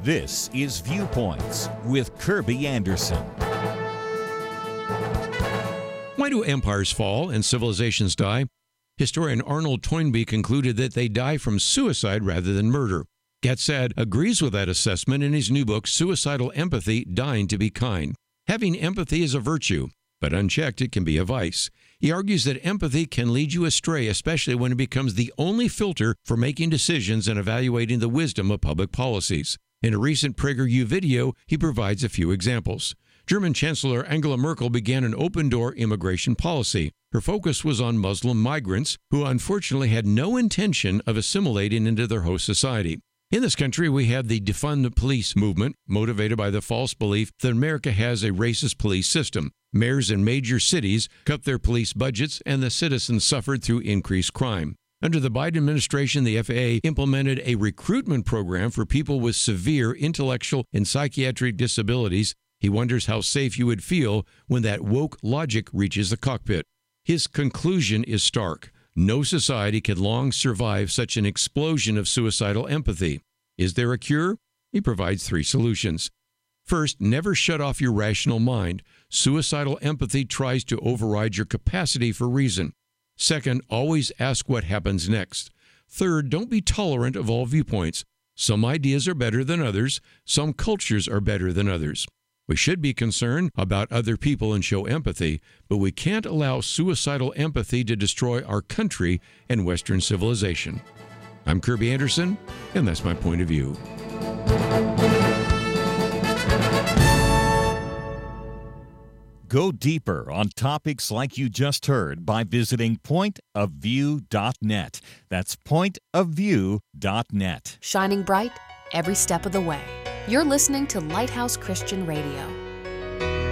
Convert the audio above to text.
This is Viewpoints with Kirby Anderson. Why do empires fall and civilizations die? Historian Arnold Toynbee concluded that they die from suicide rather than murder. Gatssad agrees with that assessment in his new book, Suicidal Empathy: Dying to be Kind. Having empathy is a virtue, but unchecked it can be a vice. He argues that empathy can lead you astray, especially when it becomes the only filter for making decisions and evaluating the wisdom of public policies. In a recent PragerU video, he provides a few examples. German Chancellor Angela Merkel began an open-door immigration policy. Her focus was on Muslim migrants who unfortunately had no intention of assimilating into their host society. In this country, we have the defund the police movement, motivated by the false belief that America has a racist police system. Mayors in major cities cut their police budgets, and the citizens suffered through increased crime. Under the Biden administration, the FAA implemented a recruitment program for people with severe intellectual and psychiatric disabilities. He wonders how safe you would feel when that woke logic reaches the cockpit. His conclusion is stark. No society can long survive such an explosion of suicidal empathy. Is there a cure? He provides 3 solutions. First, never shut off your rational mind. Suicidal empathy tries to override your capacity for reason. Second, always ask what happens next. Third, don't be tolerant of all viewpoints. Some ideas are better than others. Some cultures are better than others. We should be concerned about other people and show empathy, but we can't allow suicidal empathy to destroy our country and Western civilization. I'm Kirby Anderson, and that's my point of view. Go deeper on topics like you just heard by visiting pointofview.net. That's pointofview.net. Shining bright every step of the way. You're listening to Lighthouse Christian Radio.